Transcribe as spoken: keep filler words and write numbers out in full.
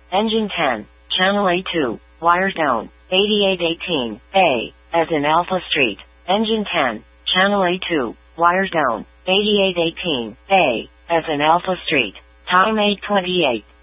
Engine ten, Channel A two, wires down, eighty-eight eighteen, A, as in Alpha Street. Engine ten, Channel A two, wires down, eighty-eight eighteen, A, as in Alpha Street. Time eight twenty-eight.